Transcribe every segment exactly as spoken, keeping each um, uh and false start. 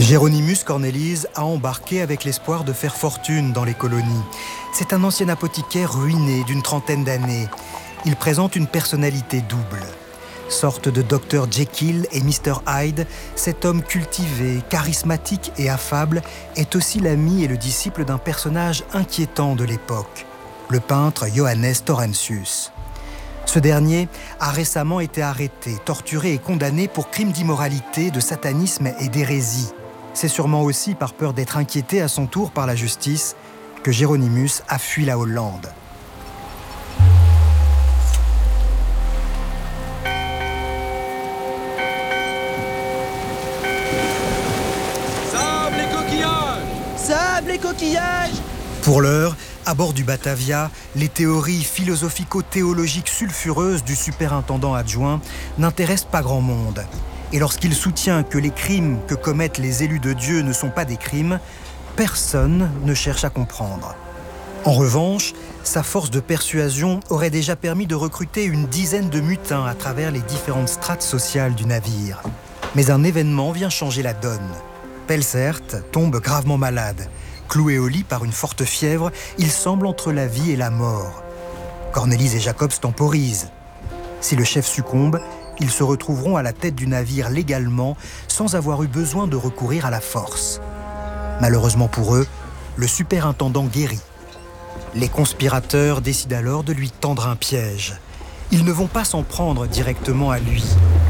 Géronymus Cornelis a embarqué avec l'espoir de faire fortune dans les colonies. C'est un ancien apothicaire ruiné d'une trentaine d'années. Il présente une personnalité double. Sorte de docteur Jekyll et mister Hyde, cet homme cultivé, charismatique et affable est aussi l'ami et le disciple d'un personnage inquiétant de l'époque, le peintre Johannes Laurentius. Ce dernier a récemment été arrêté, torturé et condamné pour crimes d'immoralité, de satanisme et d'hérésie. C'est sûrement aussi par peur d'être inquiété à son tour par la justice que Géronymus a fui la Hollande. Sable et coquillages! Sable et coquillages! Pour l'heure, à bord du Batavia, les théories philosophico-théologiques sulfureuses du superintendant adjoint n'intéressent pas grand monde. Et lorsqu'il soutient que les crimes que commettent les élus de Dieu ne sont pas des crimes, personne ne cherche à comprendre. En revanche, sa force de persuasion aurait déjà permis de recruter une dizaine de mutins à travers les différentes strates sociales du navire. Mais un événement vient changer la donne. Pelzert tombe gravement malade. Cloué au lit par une forte fièvre, il semble entre la vie et la mort. Cornelis et Jacobs temporisent. Si le chef succombe, ils se retrouveront à la tête du navire légalement, sans avoir eu besoin de recourir à la force. Malheureusement pour eux, le superintendant guérit. Les conspirateurs décident alors de lui tendre un piège. Ils ne vont pas s'en prendre directement à lui.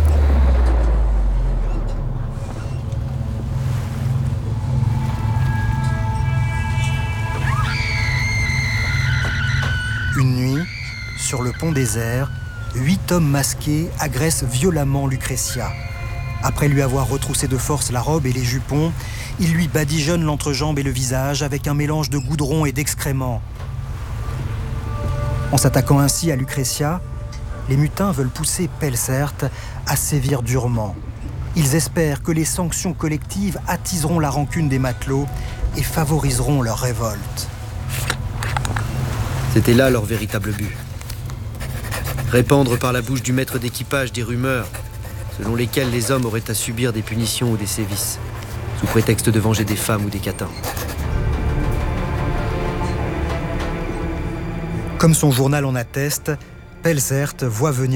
Une nuit, sur le pont désert, huit hommes masqués agressent violemment Lucretia. Après lui avoir retroussé de force la robe et les jupons, ils lui badigeonnent l'entrejambe et le visage avec un mélange de goudron et d'excréments. En s'attaquant ainsi à Lucretia, les mutins veulent pousser Pelzert à sévir durement. Ils espèrent que les sanctions collectives attiseront la rancune des matelots et favoriseront leur révolte. C'était là leur véritable but. Répandre par la bouche du maître d'équipage des rumeurs selon lesquelles les hommes auraient à subir des punitions ou des sévices, sous prétexte de venger des femmes ou des catins. Comme son journal en atteste, Pelzert voit venir